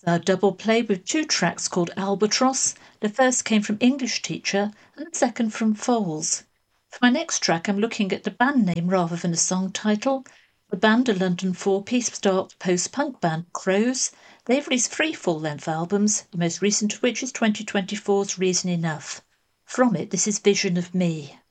A double play with two tracks called Albatross. The first came from English Teacher and the second from Foals. For my next track, I'm looking at the band name rather than the song title. The band are London four-piece dark post-punk band Crows. They've released three full-length albums, the most recent of which is 2024's Reason Enough. From it, this is Vision of Me.